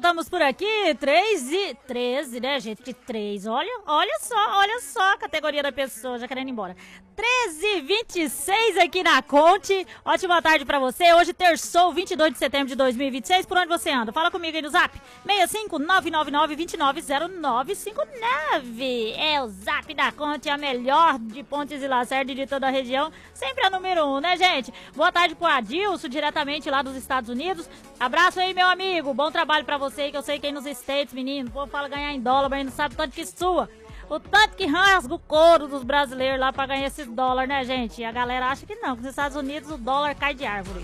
estamos por aqui, 13, né, gente? De 3, olha só a categoria da pessoa, já querendo ir embora. 13h26 aqui na Conte. Ótima tarde pra você. Hoje, terçou, 22 de setembro de 2026. Por onde você anda? Fala comigo aí no zap. 65999-290959. É o zap da Conte, a melhor de Pontes e Lacerda de toda a região. Sempre a número 1, né, gente? Boa tarde pro Adilson, diretamente lá dos Estados Unidos. Abraço aí, meu amigo. Bom trabalho pra você, que eu sei que aí nos States, menino. O povo fala ganhar em dólar, mas não sabe o tanto que sua. O tanto que rasga o couro dos brasileiros lá pra ganhar esses dólares, né, gente? E a galera acha que não, que nos Estados Unidos o dólar cai de árvore.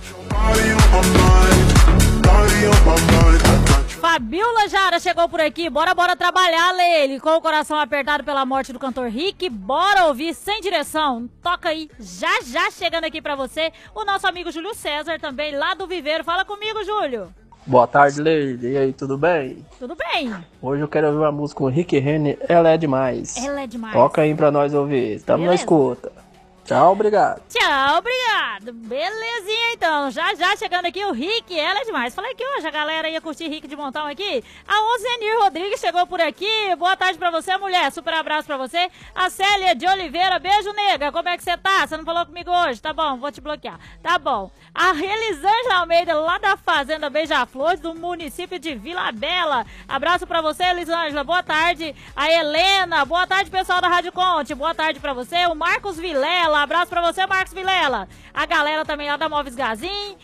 Fabiola Jara chegou por aqui. Bora trabalhar, Leile. Com o coração apertado pela morte do cantor Rick. Bora ouvir Sem Direção. Toca aí, já chegando aqui pra você. O nosso amigo Júlio César também, lá do Viveiro. Fala comigo, Júlio. Boa tarde, Leide. E aí, tudo bem? Tudo bem. Hoje eu quero ouvir uma música com o Rick Renner, Ela é Demais. Ela é demais. Toca aí pra nós ouvir. Tamo na escuta. Tchau, obrigado. Tchau, obrigado. Belezinha, então. Já chegando aqui o Rick, Ela é demais. Falei que hoje a galera ia curtir Rick de montão aqui. A Ozenir Rodrigues chegou por aqui. Boa tarde pra você, mulher. Super abraço pra você. A Célia de Oliveira. Beijo, nega. Como é que você tá? Você não falou comigo hoje? Tá bom, vou te bloquear. Tá bom. A Elisângela Almeida, lá da Fazenda Beija-Flores, do município de Vila Bela. Abraço pra você, Elisângela. Boa tarde. A Helena. Boa tarde, pessoal da Rádio Conte. Boa tarde pra você. O Marcos Vilela. Abraço pra você, Marcos Vilela. A galera também lá da Móveis Gazin.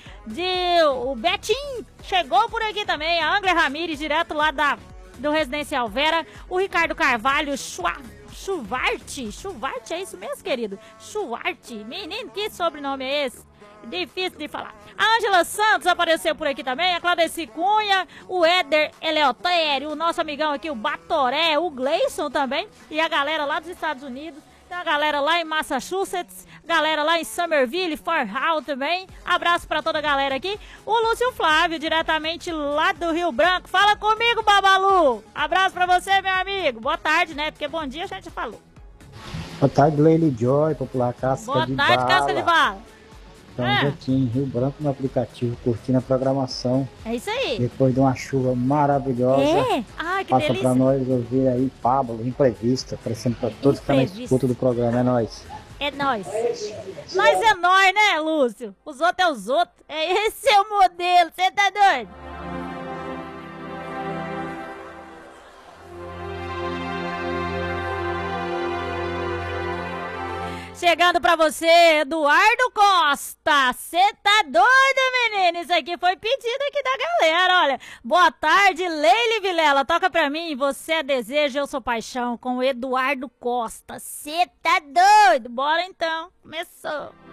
O Betinho chegou por aqui também. A Angela Ramires, direto lá do Residencial Vera. O Ricardo Carvalho, Chuvarte, é isso mesmo, querido? Chuvarte. Menino, que sobrenome é esse? Difícil de falar. A Ângela Santos apareceu por aqui também. A Cladeci Cunha. O Éder Eleotério. O nosso amigão aqui, o Batoré. O Gleison também. E a galera lá dos Estados Unidos. Tem a galera lá em Massachusetts, galera lá em Somerville, Fort Hall também. Abraço pra toda a galera aqui. O Lúcio Flávio, diretamente lá do Rio Branco. Fala comigo, Babalu. Abraço pra você, meu amigo. Boa tarde, né? Porque bom dia a gente falou. Boa tarde, Leile Joy, popular Casca de Bala. Boa tarde, Casca de Bala. Estamos aqui em Rio Branco no aplicativo, curtindo a programação. É isso aí. Depois de uma chuva maravilhosa. Ai, que passa delícia. pra nós ouvir aí Pablo, Imprevista, aparecendo pra todos que estão na escuta do programa. É nóis. É nóis. Nós é nóis, né, Lúcio? Os outros é os outros. Esse é o modelo, você tá doido? Chegando pra você, Eduardo Costa. Cê tá doido, menino? Isso aqui foi pedido aqui da galera, olha. Boa tarde, Leile Vilela. Toca pra mim, Você é Desejo, Eu Sou Paixão, com o Eduardo Costa. Cê tá doido? Bora então. Começou.